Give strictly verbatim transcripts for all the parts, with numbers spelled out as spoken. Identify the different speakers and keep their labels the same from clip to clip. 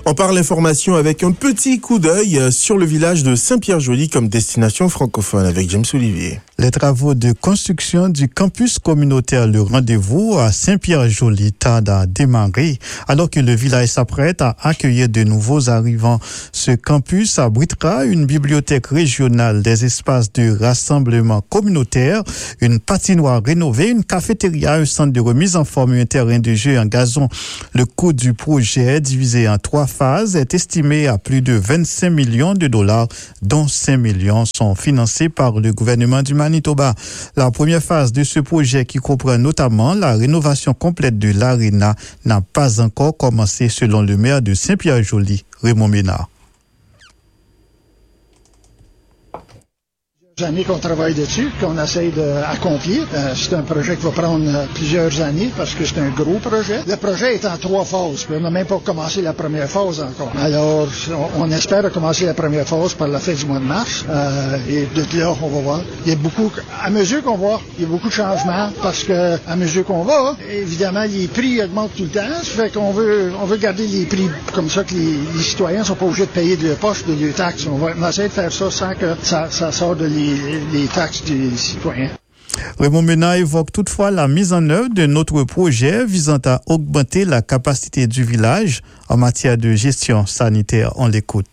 Speaker 1: On parle information avec un petit coup d'œil sur le village de Saint-Pierre-Joly comme destination francophone avec James Olivier.
Speaker 2: Les travaux de construction du campus communautaire Le Rendez-vous à Saint-Pierre-Joly tardent à démarrer alors que le village s'apprête à accueillir de nouveaux arrivants. Ce campus abritera une bibliothèque régionale, des espaces de rassemblement communautaire, une patinoire rénovée, une cafétéria, un centre de remise en forme, un terrain de jeu en gazon. Le coût du projet, divisé en trois phases, est estimé à plus de vingt-cinq millions de dollars, dont cinq millions sont financés par le gouvernement du Manitoba. La première phase de ce projet, qui comprend notamment la rénovation complète de l'aréna, n'a pas encore commencé selon le maire de Saint-Pierre-Joly, Raymond Ménard.
Speaker 3: Années qu'on travaille dessus, qu'on essaye d'accomplir. Euh, c'est un projet qui va prendre euh, plusieurs années parce que c'est un gros projet. Le projet est en trois phases, puis on n'a même pas commencé la première phase encore. Alors, on, on espère commencer la première phase par la fin du mois de mars, euh, et de là, on va voir. Il y a beaucoup, à mesure qu'on va, il y a beaucoup de changements parce que, à mesure qu'on va, évidemment, les prix augmentent tout le temps. Ça fait qu'on veut, on veut garder les prix comme ça que les, les citoyens ne sont pas obligés de payer de leur poche, de leurs taxes. On va, on va essayer de faire ça sans que ça, ça sorte de les les taxes des citoyens.
Speaker 2: Raymond Ménard évoque toutefois la mise en œuvre de notre projet visant à augmenter la capacité du village en matière de gestion sanitaire. On l'écoute.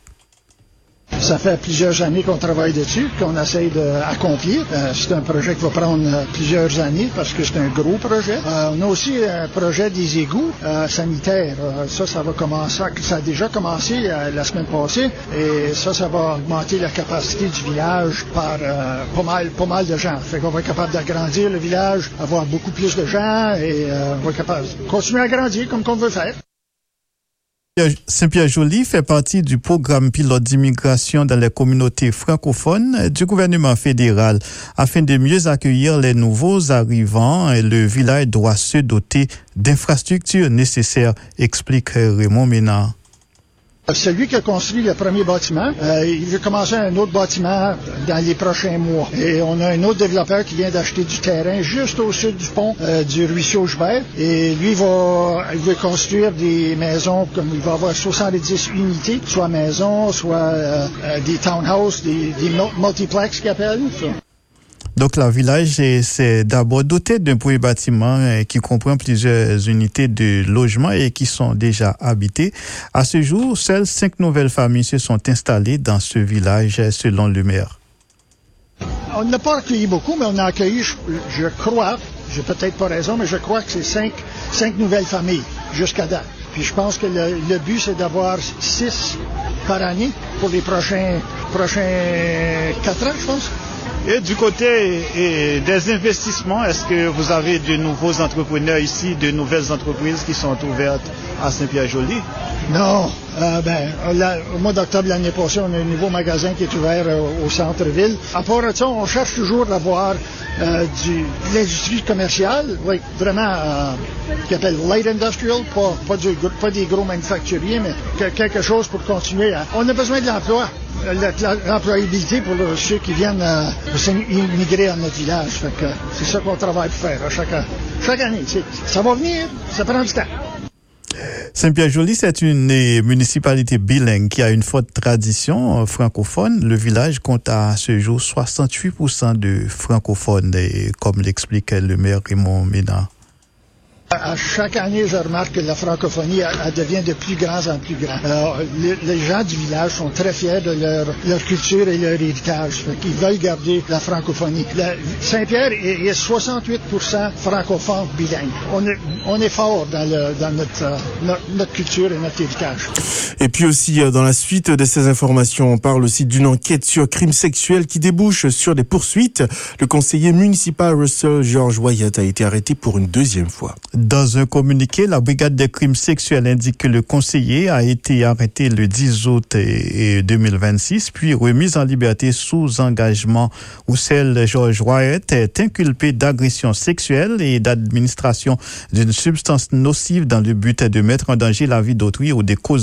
Speaker 3: Ça fait plusieurs années qu'on travaille dessus, qu'on essaye d'accomplir. Euh, c'est un projet qui va prendre euh, plusieurs années parce que c'est un gros projet. Euh, on a aussi un projet des égouts euh, sanitaires. Euh, ça, ça va commencer, ça a déjà commencé euh, la semaine passée et ça, ça va augmenter la capacité du village par euh, pas mal, pas mal de gens. Fait qu'on va être capable d'agrandir le village, avoir beaucoup plus de gens et euh, on va être capable de continuer à grandir comme qu'on veut faire.
Speaker 2: Saint-Pierre-Joly fait partie du programme pilote d'immigration dans les communautés francophones du gouvernement fédéral. Afin de mieux accueillir les nouveaux arrivants, le village doit se doter d'infrastructures nécessaires, explique Raymond Ménard.
Speaker 3: Celui qui a construit le premier bâtiment, euh, il veut commencer un autre bâtiment dans les prochains mois. Et on a un autre développeur qui vient d'acheter du terrain juste au sud du pont euh, du ruisseau Joubert. Et lui, va, il veut construire des maisons, comme il va avoir soixante-dix unités, soit maisons, soit euh, euh, des townhouses, des, des multiplex qu'ils appellent. Ça.
Speaker 2: Donc, le village s'est d'abord doté d'un premier bâtiment qui comprend plusieurs unités de logement et qui sont déjà habitées. À ce jour, seules cinq nouvelles familles se sont installées dans ce village, selon le maire.
Speaker 3: On n'a pas accueilli beaucoup, mais on a accueilli, je, je crois, j'ai peut-être pas raison, mais je crois que c'est cinq, cinq nouvelles familles jusqu'à date. Puis je pense que le, le but, c'est d'avoir six par année pour les prochains, prochains quatre ans, je pense.
Speaker 4: Et du côté et des investissements, est-ce que vous avez de nouveaux entrepreneurs ici, de nouvelles entreprises qui sont ouvertes à Saint-Pierre-Joly? Non.
Speaker 3: Euh, ben, là, au mois d'octobre de l'année passée, on a un nouveau magasin qui est ouvert euh, au centre-ville. À part de ça, on cherche toujours d'avoir euh, du, de l'industrie commerciale, like, vraiment, euh, qui appelle light industrial, pas, pas, du, pas des gros manufacturiers, mais que, quelque chose pour continuer à... On a besoin de l'emploi. L'employabilité pour le, ceux qui viennent euh, immigrer à notre village. Fait que c'est ça qu'on travaille pour faire chaque, chaque année. Ça va venir, ça prend du temps.
Speaker 2: Saint-Pierre-Joly, c'est une municipalité bilingue qui a une forte tradition francophone. Le village compte à ce jour soixante-huit pour cent de francophones, et, comme l'explique le maire Raymond Ménard.
Speaker 3: À chaque année, je remarque que la francophonie elle, elle devient de plus grand en plus grand. Alors, les, les gens du village sont très fiers de leur, leur culture et leur héritage. Ils veulent garder la francophonie. La, Saint-Pierre est, est soixante-huit pour cent francophone bilingue. On est, on est fort dans, le, dans notre, euh, notre, notre culture et notre héritage.
Speaker 1: Et puis aussi, dans la suite de ces informations, on parle aussi d'une enquête sur crimes sexuels qui débouche sur des poursuites. Le conseiller municipal Russell George Wyatt a été arrêté pour une deuxième fois.
Speaker 2: Dans un communiqué, la brigade des crimes sexuels indique que le conseiller a été arrêté le dix août deux mille vingt-six, puis remis en liberté sous engagement. Russell George Wyatt est inculpé d'agression sexuelle et d'administration d'une substance nocive dans le but de mettre en danger la vie d'autrui ou de causer des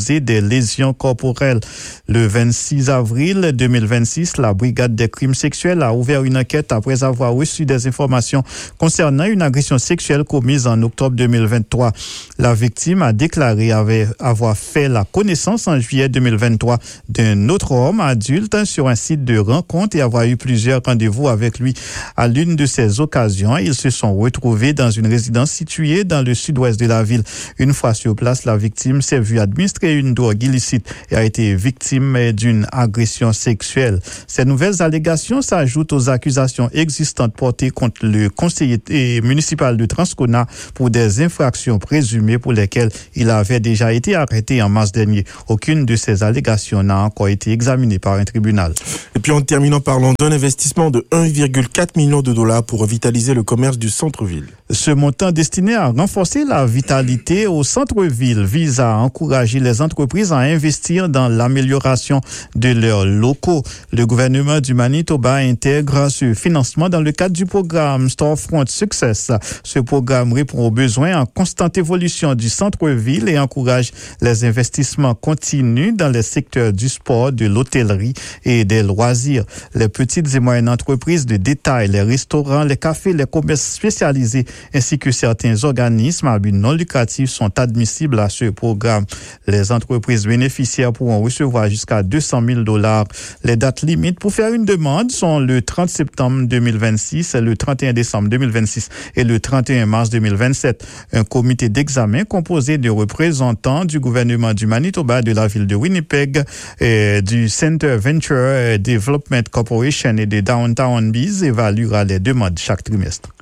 Speaker 2: lésions corporelles. Le vingt-six avril deux mille vingt-six, la brigade des crimes sexuels a ouvert une enquête après avoir reçu des informations concernant une agression sexuelle commise en octobre deux mille vingt-trois. La victime a déclaré avoir fait la connaissance en juillet deux mille vingt-trois d'un autre homme adulte sur un site de rencontre et avoir eu plusieurs rendez-vous avec lui. À l'une de ces occasions, ils se sont retrouvés dans une résidence située dans le sud-ouest de la ville. Une fois sur place, la victime s'est vue administrer une drogue illicite et a été victime d'une agression sexuelle. Ces nouvelles allégations s'ajoutent aux accusations existantes portées contre le conseiller municipal de Transcona pour des infractions présumées pour lesquelles il avait déjà été arrêté en mars dernier. Aucune de ces allégations n'a encore été examinée par un tribunal.
Speaker 1: Et puis en terminant, parlons d'un investissement de un virgule quatre million de dollars pour revitaliser le commerce du centre-ville.
Speaker 2: Ce montant destiné à renforcer la vitalité au centre-ville vise à encourager les entreprises à investir dans l'amélioration de leurs locaux. Le gouvernement du Manitoba intègre ce financement dans le cadre du programme Storefront Success. Ce programme répond aux besoins en constante évolution du centre-ville et encourage les investissements continus dans les secteurs du sport, de l'hôtellerie et des loisirs. Les petites et moyennes entreprises de détail, les restaurants, les cafés, les commerces spécialisés ainsi que certains organismes à but non lucratif sont admissibles à ce programme. Les entreprises bénéficiaires pourront recevoir jusqu'à deux cent mille dollars. Les dates limites pour faire une demande sont le trente septembre deux mille vingt-six, le trente et un décembre deux mille vingt-six et le trente et un mars deux mille vingt-sept. Un comité d'examen composé de représentants du gouvernement du Manitoba, de la ville de Winnipeg, et du Center Venture Development Corporation et de Downtown Biz évaluera les demandes chaque trimestre.